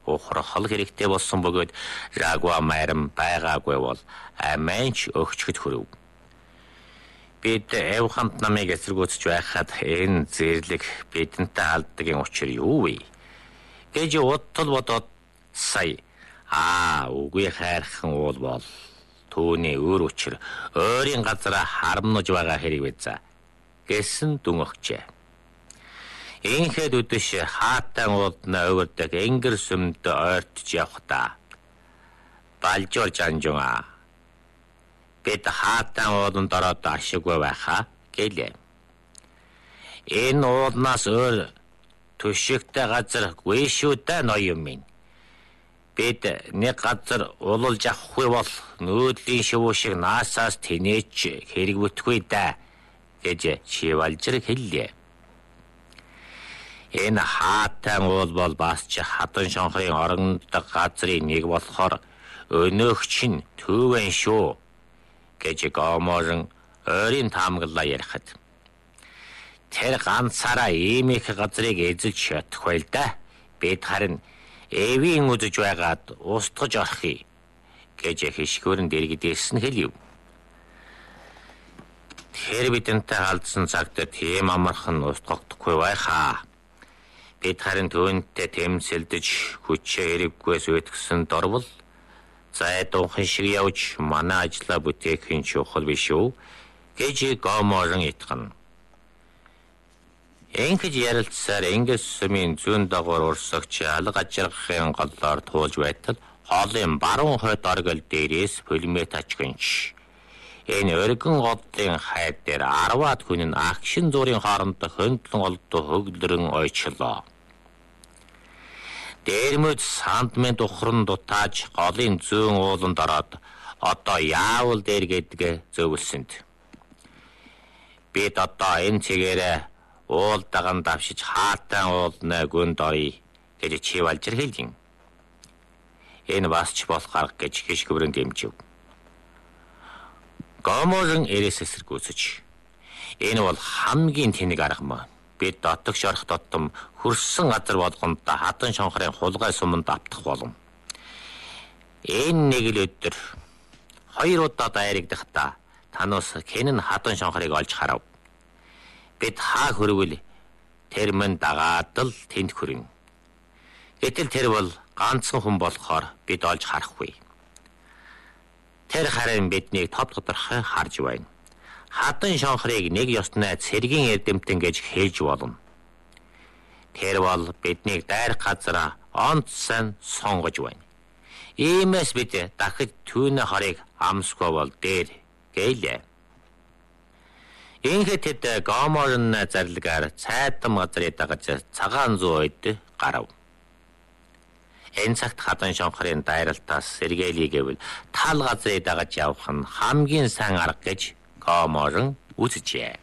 ухрахал хэрэгтэй болсон бөгөөд Жагва майран байгаагүй бол аминч өгчөд хүрв. Бид Эвхамт намыг эсэргүүцэж байхад энэ зэрлэг бидэнтэй алддагын учир юу вэ? Гэж удтал бодоод сая үгүй хайрхан уул бол түүний өөр учир өөрийн газараа харамнаж байгаа хэрэг биз гэсэн дүн өгчээ. Инхэд үдэш хаатан уулдна өвөрдөг энгэр сүмд ойртож явхдаа Балжуур жанжунга бид хаатан ууланд ороод ашиггүй байхаа гэлээ. Энэ уулнаас өөр төшигтэй газаргүй шүү дээ ноён минь. Бид нэг газар улуулж авахгүй бол нүүдлийн шивүү шиг наасаас тэнээч хэрэг бүтгүй дээ гэж Шивалжир хэллээ. Энэ хаатан уул бол бас ч хатан шонхрын орондох газрын нэг болохоор өнөөгч нь төвэн шүү гэж Гоморон ойрын таамаглаа ярихад тэр ганцаараа ийм их газрыг эзэлж чадахгүй л да. Бид харин Эвийн үзэж байгаад устгаж орохыг гэж хишгүүрэн дэргэдээс нь хэлв. Тэр бидэнтэй халдсан цагт тийм амархан устгагдахгүй байхаа. Бид харин түүнтэй тэмцэлдэж хүчээ хэрэггүйс үтгсэн дорвол зайдуухан шиг явж манай ажлаа бүтээх нь чухал биш үү гэж Гоморон итгэн. Энхэж ярилцсаар Энгээс сүмийн зүүн дагуур урсагч алга ажиргахын голлоор туулж байтал хоолын баруун хойд оргил дээрээс пулемет ачгинч. Энэ өргөн голлын хайд дээр 10-аад хүн нь агшин зуурын хоорондох хөндлөн голдуу хөглөрөн ойчлоо. Дээрмөд сандмент ухран дутааж голын зүүн ууланд ороод одоо яавал дээр гэдгээ зөвлөсөнд. Бид одоо энэ цэгээрээ уул даган давшиж хаатан уулнаа гүнд оръё гэж Шивалжир хэлгэн. Энэ бас ч болох арга гэж хишгүүрэн дэмжив. Гоморон эрээс эсэргүүцэж. Энэ бол хамгийн тэнэг арга мөн. Бид дотогш орох дотом хөрсөн газар болгонд хатан шонхрын хулгай суманд автах болов. Энэ нэг л өдөр 2 удаа дайрагдахдаа танаас хэн нь хатан шонхрыг олж харав. Бид хаа хөрвөл тэр мөн дагаад л тэнд хүрэн. Гэтэл тэр бол ганцхан хүн болохоор бид олж харахгүй. Тэр харин биднийг тод тодорхой харж байна. Хатан шонхрыг нэг ёсноо цэргийн эрдэмтэн гэж хэлж болно. Тэр бол биднийг дайрах газараа онцсон сонгож байна. Иймээс бид дахид түүний хорыг амсгүй бол дээр гэлээ. Ингээд тэд Гоморон зарлагаар цайдам газрыг дагаж цагаан зүүн үед гарав. Энэ цагт хатан шонхрын дайралтаас сэргээлий гэвэл тал газрыг дагаж явах нь хамгийн сайн арга гэж Гоморон үзжээ.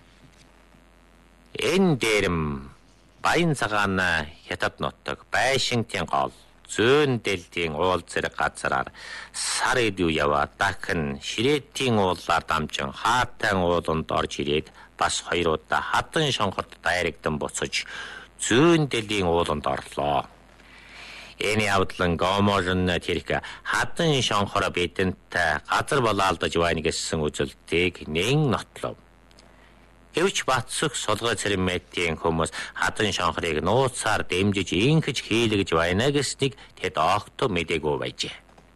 Энэ дээрэм баян цагаан хятад нутаг байшинтын гол зүүн дэлхийн уул зэрэг газараар сар идүү яваа дахин ширээтийн уулаар дамжин хаатан ууланд орж ирээд бас 2 удаа хатан шонхорт дайрагдан буцаж зүүн дэлхийн ууланд орлоо. Энэ явдлан Гоморон тэрх хатан шонхор бидэнтэй газар болоолдож байна гэсэн үзэлтийг нэн нотлов. Хэвч Батсөх солгой цэремэтийн хүмүүс хатан шонхрыг нууцаар дэмжиж инхэж хийлгэж байна гэснийг тэд огт мэдээгүй байжээ.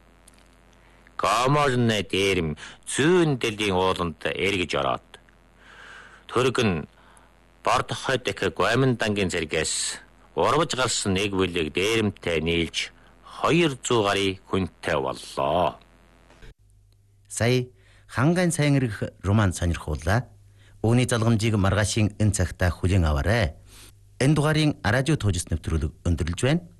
Гоморон дээрэм зүүн дэлхийн ууланд эргэж ороод төргөн бордохойд их гомин дангийн зэргээс урвж гарсан нэг бүлэг дээрэмтэй нийлж 200 гаруй хүнтэй боллоо. Сая хангайн сайн ирэх роман сонирхууллаа. Үүний залгамжийг маргаашийн энэ цагтаа хүлээн аваарай. Энэ дугаарыг радио туужс нэвтрүүлэг өндөрлөж байна.